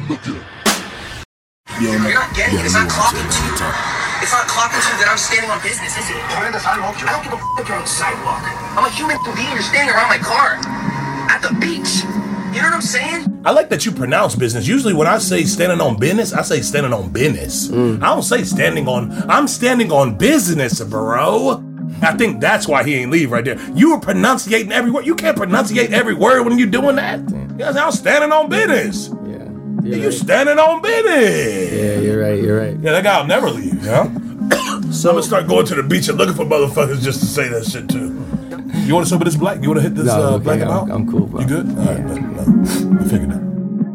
You're not getting it. It's not clocking to. It's not clocking to that I'm standing on business, is it? I don't give a f if you're on the sidewalk. I'm a human being. You're standing around my car. At the beach. You know what I'm saying? I like that you pronounce business. Usually when I say standing on business, I say standing on business. I don't say I'm standing on business, bro. I think that's why he ain't leave right there. You were pronunciating every word. You can't pronunciate every word when you're doing that. I'm standing on business. You standing on business. Yeah, you're right. Yeah, that guy will never leave, So I'm gonna start going to the beach and looking for motherfuckers just to say that shit too. You want to sober this black? You want to hit this black amount? I'm cool, bro. You good? All right, no. I figured that.